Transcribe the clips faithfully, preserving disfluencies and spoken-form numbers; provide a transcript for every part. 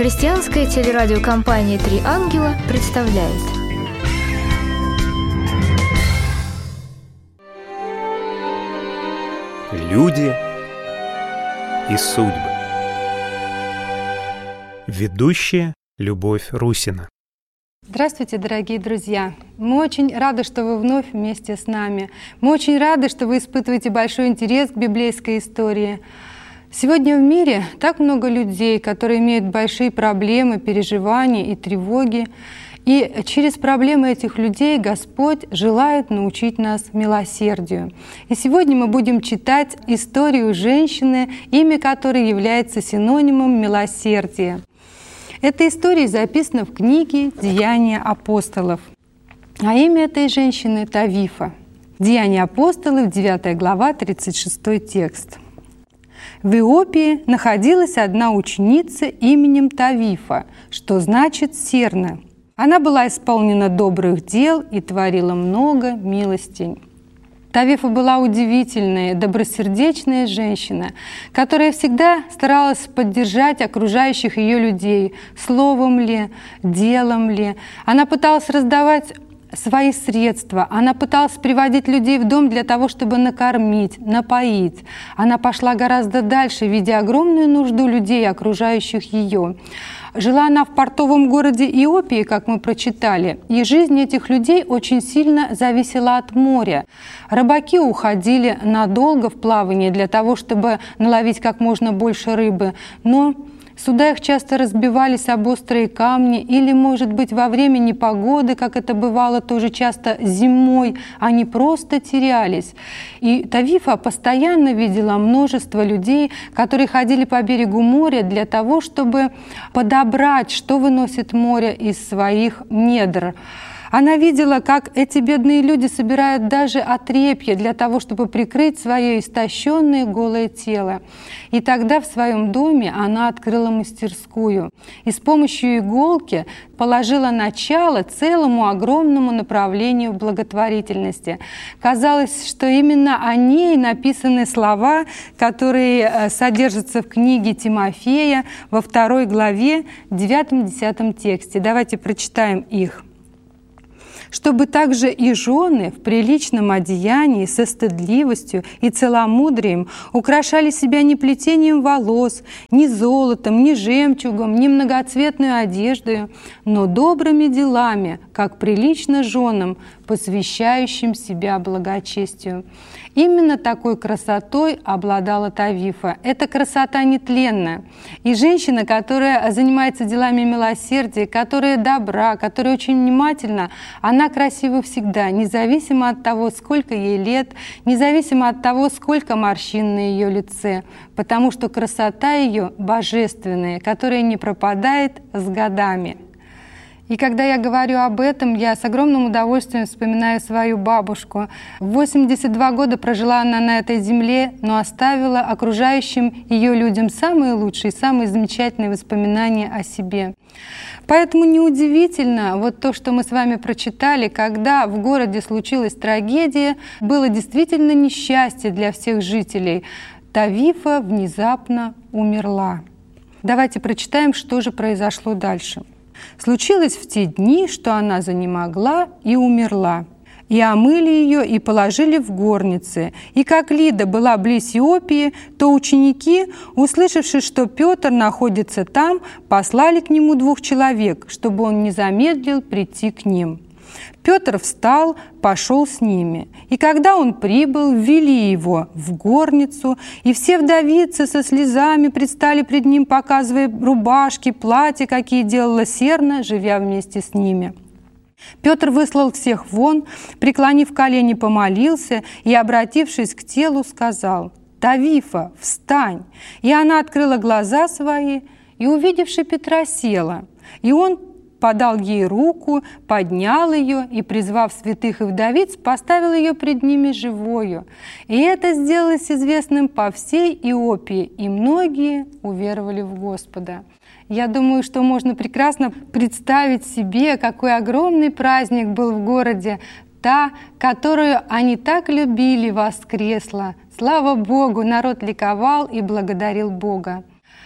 Христианская телерадиокомпания «Три ангела» представляет. Люди и судьбы. Ведущая Любовь Русина. Здравствуйте, дорогие друзья! Мы очень рады, что вы вновь вместе с нами. Мы очень рады, что вы испытываете большой интерес к библейской истории. Сегодня в мире так много людей, которые имеют большие проблемы, переживания и тревоги. И через проблемы этих людей Господь желает научить нас милосердию. И сегодня мы будем читать историю женщины, имя которой является синонимом милосердия. Эта история записана в книге «Деяния апостолов». А имя этой женщины — Тавифа. «Деяния апостолов», девятая глава, тридцать шестой текст. В Иопии находилась одна ученица именем Тавифа, что значит «серна». Она была исполнена добрых дел и творила много милостинь. Тавифа была удивительная, добросердечная женщина, которая всегда старалась поддержать окружающих ее людей словом ли, делом ли. Она пыталась раздавать свои средства, она пыталась приводить людей в дом для того, чтобы накормить, напоить. Она пошла гораздо дальше, видя огромную нужду людей, окружающих ее. Жила она в портовом городе Иопии, как мы прочитали, и жизнь этих людей очень сильно зависела от моря. Рыбаки уходили надолго в плавание для того, чтобы наловить как можно больше рыбы, но суда их часто разбивались об острые камни или, может быть, во время непогоды, как это бывало тоже часто зимой, они просто терялись. И Тавифа постоянно видела множество людей, которые ходили по берегу моря для того, чтобы подобрать, что выносит море из своих недр. Она видела, как эти бедные люди собирают даже отрепья для того, чтобы прикрыть свое истощенное голое тело. И тогда в своем доме она открыла мастерскую и с помощью иголки положила начало целому огромному направлению благотворительности. Казалось, что именно о ней написаны слова, которые содержатся в книге Тимофея во второй главе, девятом-десятом тексте. Давайте прочитаем их. «Чтобы также и жены в приличном одеянии со стыдливостью и целомудрием украшали себя не плетением волос, ни золотом, ни жемчугом, ни многоцветной одеждой, но добрыми делами, как прилично женам, посвящающим себя благочестию». Именно такой красотой обладала Тавифа. Эта красота нетленная. И женщина, которая занимается делами милосердия, которая добра, которая очень внимательна, она красива всегда, независимо от того, сколько ей лет, независимо от того, сколько морщин на ее лице, потому что красота ее божественная, которая не пропадает с годами. И когда я говорю об этом, я с огромным удовольствием вспоминаю свою бабушку. В восемьдесят два года прожила она на этой земле, но оставила окружающим ее людям самые лучшие, самые замечательные воспоминания о себе. Поэтому неудивительно вот то, что мы с вами прочитали, когда в городе случилась трагедия, было действительно несчастье для всех жителей. Тавифа внезапно умерла. Давайте прочитаем, что же произошло дальше. «Случилось в те дни, что она занемогла и умерла. И омыли ее, и положили в горнице. И как Лидда была близ Иопии, то ученики, услышавши, что Петр находится там, послали к нему двух человек, чтобы он не замедлил прийти к ним. Петр встал, пошел с ними. И когда он прибыл, ввели его в горницу, и все вдовицы со слезами предстали пред ним, показывая рубашки, платья, какие делала серна, живя вместе с ними. Петр выслал всех вон, преклонив колени, помолился и, обратившись к телу, сказал: «Тавифа, встань!» И она открыла глаза свои, и, увидевши Петра, села. И он подал ей руку, поднял ее и, призвав святых и вдовиц, поставил ее пред ними живою. И это сделалось известным по всей Иопии, и многие уверовали в Господа. Я думаю, что можно прекрасно представить себе, какой огромный праздник был в городе. Та, которую они так любили, воскресла. Слава Богу! Народ ликовал и благодарил Бога.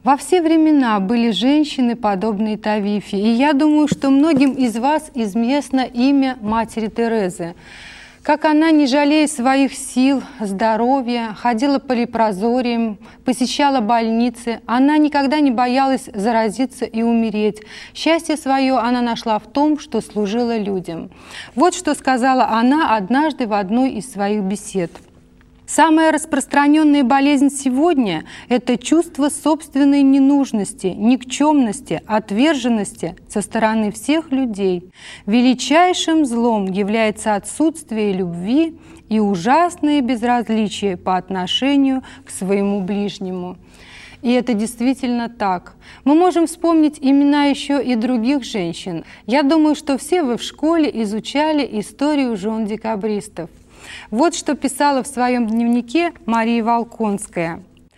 Во все времена были женщины, подобные Тавифе, и я думаю, что многим из вас известно имя матери Терезы. Как она, не жалея своих сил, здоровья, ходила по лепрозориям, посещала больницы, она никогда не боялась заразиться и умереть. Счастье свое она нашла в том, что служила людям. Вот что сказала она однажды в одной из своих бесед. Самая распространенная болезнь сегодня – это чувство собственной ненужности, никчемности, отверженности со стороны всех людей. Величайшим злом является отсутствие любви и ужасное безразличие по отношению к своему ближнему. И это действительно так. Мы можем вспомнить имена еще и других женщин. Я думаю, что все вы в школе изучали историю жен декабристов. Вот что писала в своем дневнике Мария Волконская.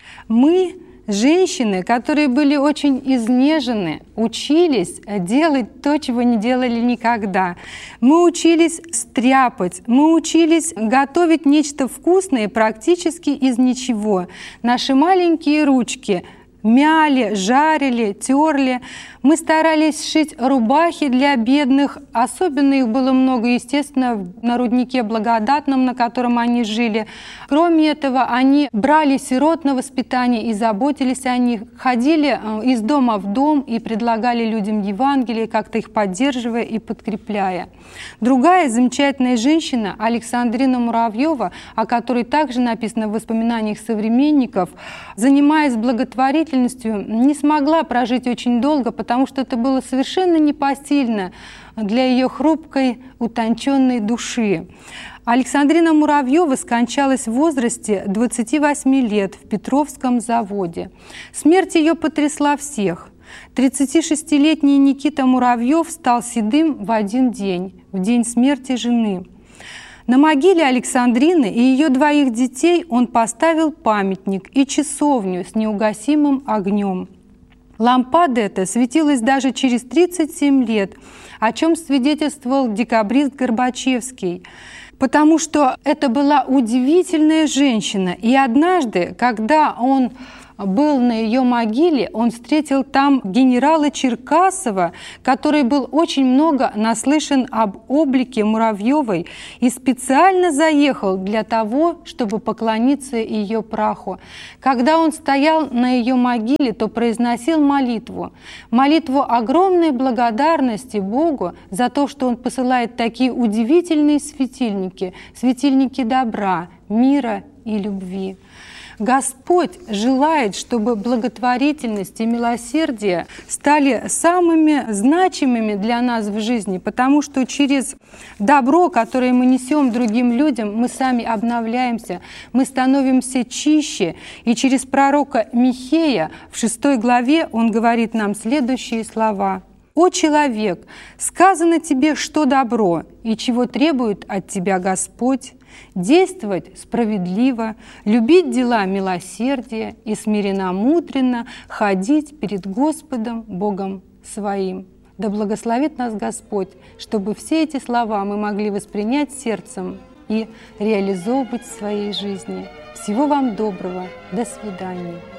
«Мы, женщины, которые были очень изнежены, учились делать то, чего не делали никогда. Мы учились стряпать, мы учились готовить нечто вкусное практически из ничего. Наши маленькие ручки мяли, жарили, терли. Мы старались сшить рубахи для бедных. Особенно их было много, естественно, на руднике Благодатном, на котором они жили. Кроме этого, они брали сирот на воспитание и заботились о них, ходили из дома в дом и предлагали людям Евангелие, как-то их поддерживая и подкрепляя. Другая замечательная женщина, Александрина Муравьева, о которой также написано в воспоминаниях современников, занимаясь благотворительностью, не смогла прожить очень долго, потому что это было совершенно непосильно для ее хрупкой, утонченной души. Александрина Муравьева скончалась в возрасте двадцати восьми лет в Петровском заводе. Смерть ее потрясла всех. тридцатишестилетний Никита Муравьев стал седым в один день, в день смерти жены. На могиле Александрины и ее двоих детей он поставил памятник и часовню с неугасимым огнем. Лампада эта светилась даже через тридцать семь лет, о чем свидетельствовал декабрист Горбачевский. Потому что это была удивительная женщина. И однажды, когда он был на ее могиле, он встретил там генерала Черкасова, который был очень много наслышан об облике Муравьевой и специально заехал для того, чтобы поклониться ее праху. Когда он стоял на ее могиле, то произносил молитву. Молитву огромной благодарности Богу за то, что Он посылает такие удивительные светильники, светильники добра, мира и любви. Господь желает, чтобы благотворительность и милосердие стали самыми значимыми для нас в жизни, потому что через добро, которое мы несем другим людям, мы сами обновляемся, мы становимся чище. И через пророка Михея в шестой главе он говорит нам следующие слова. «О человек, сказано тебе, что добро, и чего требует от тебя Господь, действовать справедливо, любить дела милосердия и смиренно-мудренно ходить перед Господом Богом своим». Да благословит нас Господь, чтобы все эти слова мы могли воспринять сердцем и реализовывать в своей жизни. Всего вам доброго. До свидания.